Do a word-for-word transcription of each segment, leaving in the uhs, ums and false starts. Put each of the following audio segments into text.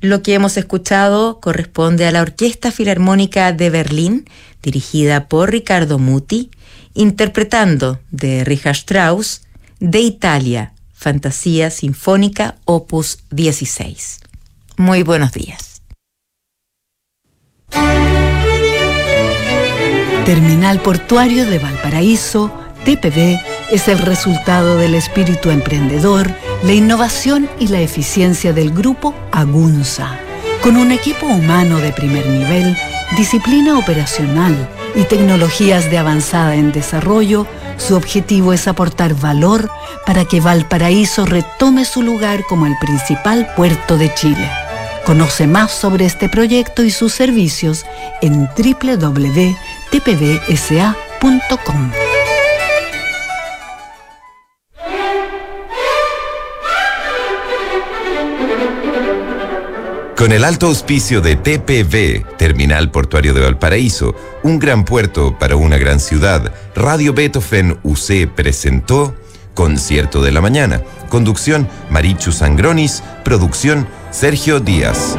Lo que hemos escuchado corresponde a la Orquesta Filarmónica de Berlín, dirigida por Riccardo Muti, interpretando de Richard Strauss, de Italia, Fantasía Sinfónica, opus dieciséis. Muy buenos días. Terminal Portuario de Valparaíso, T P V, es el resultado del espíritu emprendedor, la innovación y la eficiencia del grupo Agunza. Con un equipo humano de primer nivel, disciplina operacional y tecnologías de avanzada en desarrollo, su objetivo es aportar valor para que Valparaíso retome su lugar como el principal puerto de Chile. Conoce más sobre este proyecto y sus servicios en doble u doble u doble u punto t p v s a punto com. Con el alto auspicio de T P V, Terminal Portuario de Valparaíso, un gran puerto para una gran ciudad, Radio Beethoven U C presentó Concierto de la Mañana. Conducción, Marichu Sangronis. Producción, Sergio Díaz.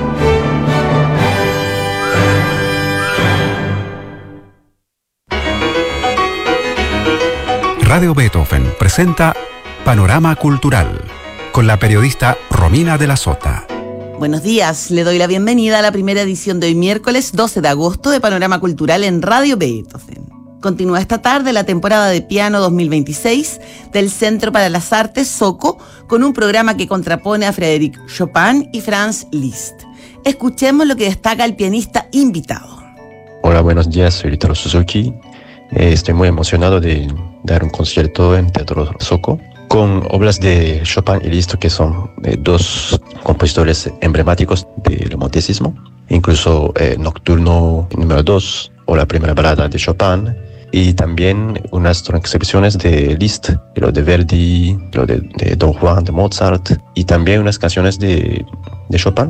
Radio Beethoven presenta Panorama Cultural con la periodista Romina de la Sota. Buenos días, le doy la bienvenida a la primera edición de hoy miércoles doce de agosto de Panorama Cultural en Radio Beethoven. Continúa esta tarde la temporada de piano dos mil veintiséis del Centro para las Artes SOCO con un programa que contrapone a Frédéric Chopin y Franz Liszt. Escuchemos lo que destaca el pianista invitado. Hola, buenos días, soy Ritaro Suzuki. Eh, estoy muy emocionado de dar un concierto en Teatro SOCO con obras de Chopin y Liszt, que son eh, dos compositores emblemáticos del romanticismo, incluso eh, Nocturno número dos o la primera balada de Chopin, y también unas transcripciones de Liszt, lo de Verdi, lo de, de Don Juan, de Mozart, y también unas canciones de, de Chopin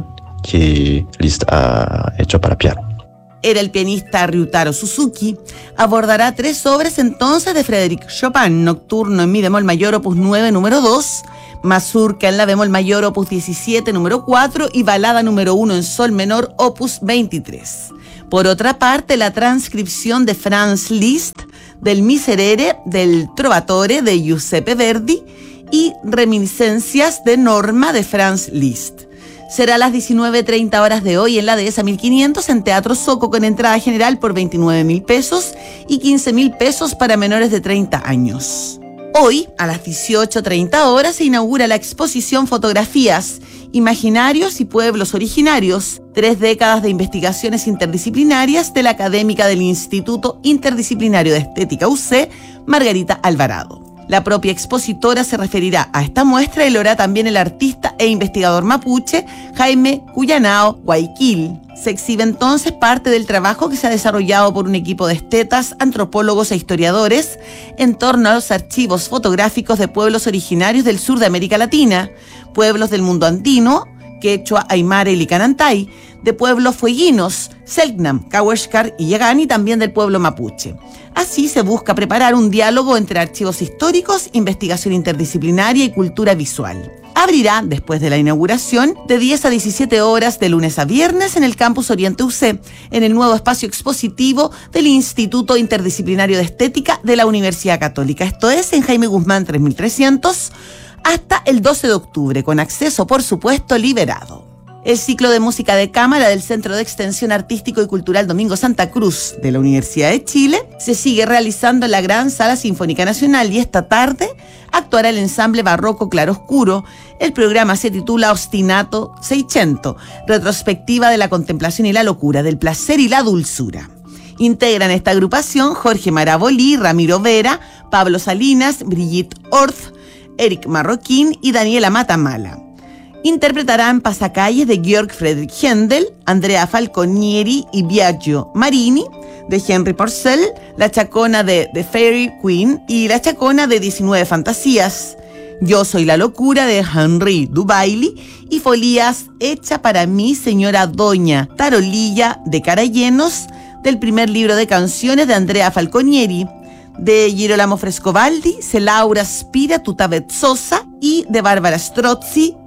que Liszt ha hecho para piano. Era el pianista Ryutaro Suzuki. Abordará tres obras entonces de Frédéric Chopin: Nocturno en mi bemol mayor opus nueve número dos, Mazurka en la bemol mayor opus diecisiete número cuatro y Balada número uno en sol menor opus veintitrés. Por otra parte, la transcripción de Franz Liszt del Miserere, del Trovatore de Giuseppe Verdi y Reminiscencias de Norma de Franz Liszt. Será a las diecinueve treinta horas de hoy en la Dehesa mil quinientos en Teatro SOCO, con entrada general por veintinueve mil pesos y quince mil pesos para menores de treinta años. Hoy, a las dieciocho treinta horas, se inaugura la exposición Fotografías, Imaginarios y Pueblos Originarios, tres décadas de investigaciones interdisciplinarias de la académica del Instituto Interdisciplinario de Estética U C, Margarita Alvarado. La propia expositora se referirá a esta muestra y lo hará también el artista e investigador mapuche Jaime Cuyanao Guayquil. Se exhibe entonces parte del trabajo que se ha desarrollado por un equipo de estetas, antropólogos e historiadores en torno a los archivos fotográficos de pueblos originarios del sur de América Latina, pueblos del mundo andino, quechua, aymara y licanantay, de pueblos fueguinos, Selknam, Cahuéscar y Yagán, y también del pueblo mapuche. Así se busca preparar un diálogo entre archivos históricos, investigación interdisciplinaria y cultura visual. Abrirá, después de la inauguración, de diez a diecisiete horas de lunes a viernes en el Campus Oriente U C, en el nuevo espacio expositivo del Instituto Interdisciplinario de Estética de la Universidad Católica. Esto es en Jaime Guzmán tres mil trescientos, hasta el doce de octubre, con acceso, por supuesto, liberado. El ciclo de música de cámara del Centro de Extensión Artístico y Cultural Domingo Santa Cruz de la Universidad de Chile se sigue realizando en la Gran Sala Sinfónica Nacional, y esta tarde actuará el ensamble barroco Claroscuro. El programa se titula Ostinato seiscientos, retrospectiva de la contemplación y la locura, del placer y la dulzura. Integran esta agrupación Jorge Marabolí, Ramiro Vera, Pablo Salinas, Brigitte Orth, Eric Marroquín y Daniela Matamala. Interpretarán Pasacalles de Georg Friedrich Händel, Andrea Falconieri y Biagio Marini, de Henry Purcell, La Chacona de The Fairy Queen y La Chacona de diecinueve Fantasías, Yo soy la locura de Henry Dubaili y Folías hecha para mí señora Doña Tarolilla de Carallenos, del primer libro de canciones de Andrea Falconieri, de Girolamo Frescobaldi, Se Laura Spira Tutta Vezzosa y de Bárbara Strozzi,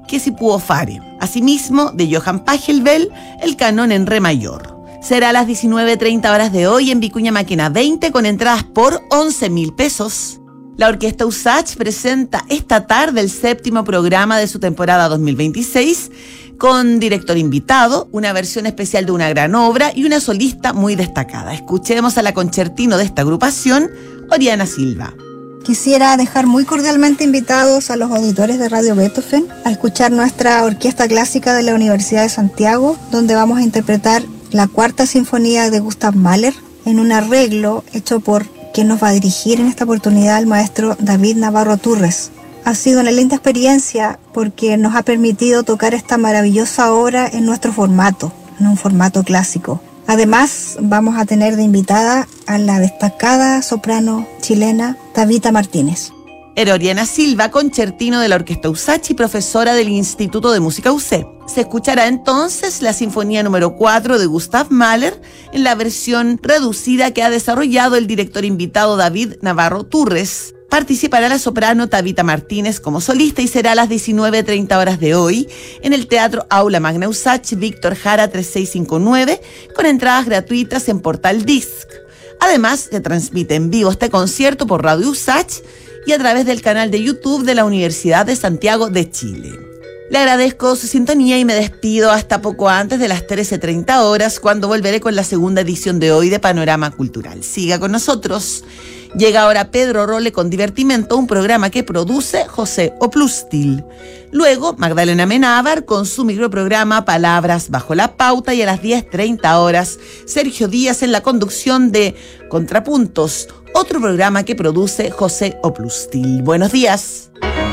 que si pudo fare. Asimismo, de Johann Pachelbel, el canon en re mayor. Será a las diecinueve treinta horas de hoy en Vicuña Maquena veinte con entradas por once mil pesos. La Orquesta Usach presenta esta tarde el séptimo programa de su temporada dos mil veintiséis con director invitado, una versión especial de una gran obra y una solista muy destacada. Escuchemos a la concertino de esta agrupación, Oriana Silva. Quisiera dejar muy cordialmente invitados a los auditores de Radio Beethoven a escuchar nuestra Orquesta Clásica de la Universidad de Santiago, donde vamos a interpretar la Cuarta Sinfonía de Gustav Mahler en un arreglo hecho por quien nos va a dirigir en esta oportunidad, el maestro David Navarro Turres. Ha sido una linda experiencia porque nos ha permitido tocar esta maravillosa obra en nuestro formato, en un formato clásico. Además, vamos a tener de invitada a la destacada soprano chilena Tabita Martínez. Era Oriana Silva, concertino de la Orquesta Usach y profesora del Instituto de Música U C. Se escuchará entonces la Sinfonía número cuatro de Gustav Mahler en la versión reducida que ha desarrollado el director invitado David Navarro Turres. Participará la soprano Tabita Martínez como solista y será a las diecinueve treinta horas de hoy en el Teatro Aula Magna Usach Víctor Jara tres seis cinco nueve con entradas gratuitas en Portal Disc. Además, se transmite en vivo este concierto por Radio Usach y a través del canal de YouTube de la Universidad de Santiago de Chile. Le agradezco su sintonía y me despido hasta poco antes de las trece treinta horas, cuando volveré con la segunda edición de hoy de Panorama Cultural. Siga con nosotros. Llega ahora Pedro Role con Divertimento, un programa que produce José Oplustil. Luego, Magdalena Menábar con su microprograma Palabras Bajo la Pauta, y a las diez treinta horas, Sergio Díaz en la conducción de Contrapuntos, otro programa que produce José Oplustil. Buenos días.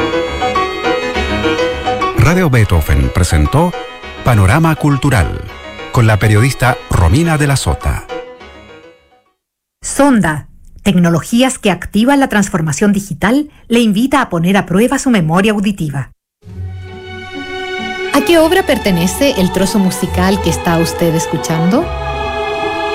Radio Beethoven presentó Panorama Cultural con la periodista Romina de la Sota. Sonda, tecnologías que activan la transformación digital, le invita a poner a prueba su memoria auditiva. ¿A qué obra pertenece el trozo musical que está usted escuchando?